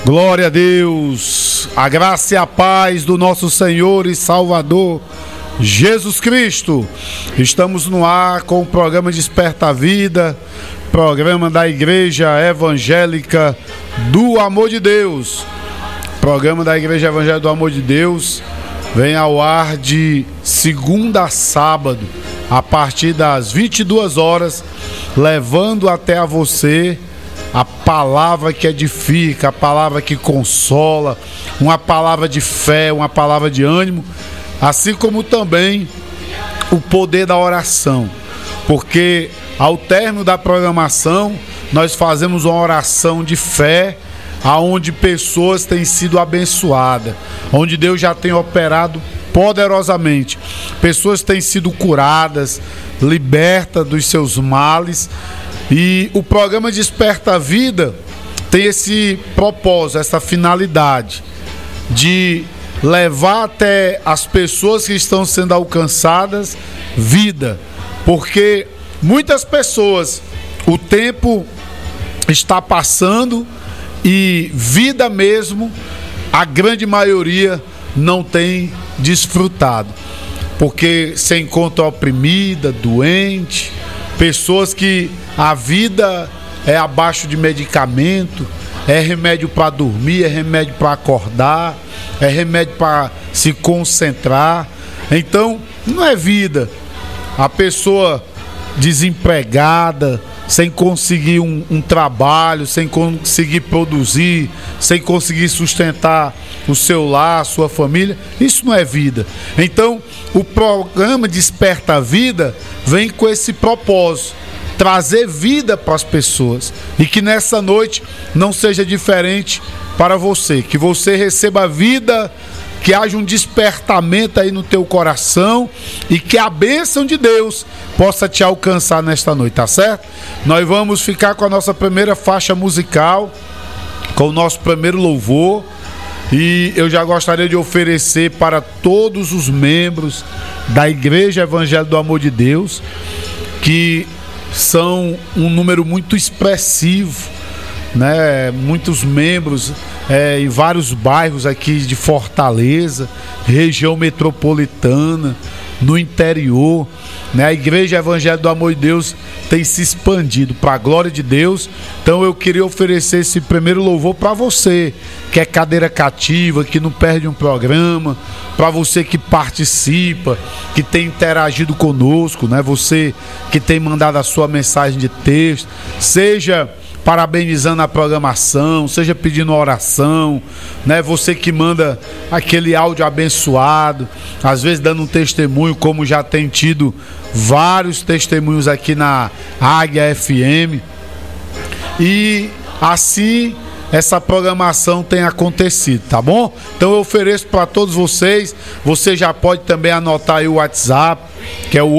Glória a Deus, a graça e a paz do nosso Senhor e Salvador Jesus Cristo. Estamos no ar com o programa Desperta a Vida, programa da Igreja Evangélica do Amor de Deus. Programa da Igreja Evangélica do Amor de Deus vem ao ar de segunda a sábado, a partir das 22 horas, levando até a você a palavra que edifica, a palavra que consola, uma palavra de fé, uma palavra de ânimo, assim como também o poder da oração, porque ao término da programação nós fazemos uma oração de fé, aonde pessoas têm sido abençoadas, onde Deus já tem operado poderosamente, pessoas têm sido curadas, libertas dos seus males. E o programa Desperta a Vida tem esse propósito, essa finalidade de levar até as pessoas que estão sendo alcançadas vida, porque muitas pessoas, o tempo está passando e vida mesmo, a grande maioria não tem desfrutado, porque se encontra oprimida, doente, pessoas que a vida é abaixo de medicamento, é remédio para dormir, é remédio para acordar, é remédio para se concentrar. Então, não é vida. A pessoa desempregada, sem conseguir um trabalho, sem conseguir produzir, sem conseguir sustentar o seu lar, a sua família, isso não é vida. Então, o programa Desperta a Vida vem com esse propósito, trazer vida para as pessoas, e que nessa noite não seja diferente para você, que você receba vida, que haja um despertamento aí no teu coração e que a bênção de Deus possa te alcançar nesta noite, tá certo? Nós vamos ficar com a nossa primeira faixa musical, com o nosso primeiro louvor, e eu já gostaria de oferecer para todos os membros da Igreja Evangélica do Amor de Deus, que são um número muito expressivo, né? Muitos membros em vários bairros aqui de Fortaleza, região metropolitana, no interior, né? A Igreja Evangélica do Amor de Deus tem se expandido para a glória de Deus. Então eu queria oferecer esse primeiro louvor para você que é cadeira cativa, que não perde um programa, para você que participa, que tem interagido conosco, né? Você que tem mandado a sua mensagem de texto, seja parabenizando a programação, seja pedindo oração, né? Você que manda aquele áudio abençoado, às vezes dando um testemunho, como já tem tido vários testemunhos aqui na Águia FM. E assim essa programação tem acontecido, tá bom? Então eu ofereço para todos vocês. Você já pode também anotar aí o WhatsApp, que é o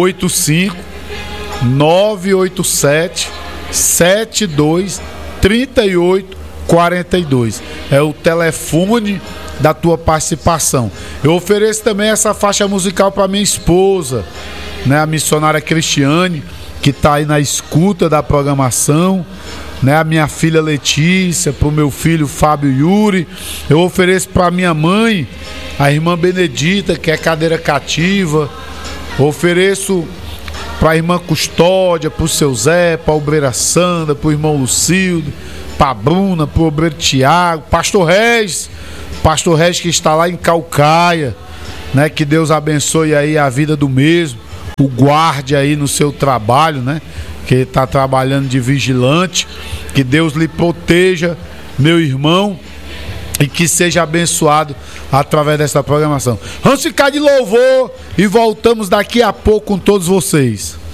85-987 72 38 42. É o telefone da tua participação. Eu ofereço também essa faixa musical para minha esposa, né, a missionária Cristiane, que está aí na escuta da programação, né, a minha filha Letícia, para o meu filho Fábio Yuri. Eu ofereço para minha mãe, a irmã Benedita, que é cadeira cativa. Eu ofereço para a irmã Custódia, para o seu Zé, para a obreira Sandra, para o irmão Lucildo, para a Bruna, para o obreiro Tiago, Pastor Regis que está lá em Calcaia, né? Que Deus abençoe aí a vida do mesmo, o guarde aí no seu trabalho, né? Que está trabalhando de vigilante, que Deus lhe proteja, meu irmão, e que seja abençoado através dessa programação. Vamos ficar de louvor e voltamos daqui a pouco com todos vocês.